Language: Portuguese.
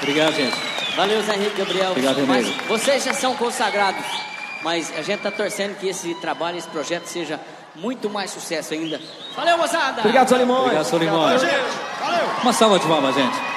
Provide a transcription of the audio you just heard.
Obrigado, gente. Valeu, Zé Henrique, Gabriel. Obrigado, mas Renego. vocês já são consagrados, mas a gente tá torcendo que esse trabalho, esse projeto seja muito mais sucesso ainda. Valeu, moçada! Obrigado, Solimões. Obrigado, Solimões. Valeu, gente. Valeu. Uma salva de palmas, gente.